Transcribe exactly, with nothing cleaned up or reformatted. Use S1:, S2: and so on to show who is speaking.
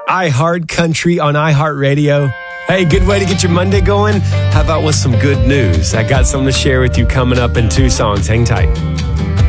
S1: iHeart Country on iHeartRadio. Hey, good way to get your Monday going? How about with some good news? I got something to share with you coming up in two songs. Hang tight.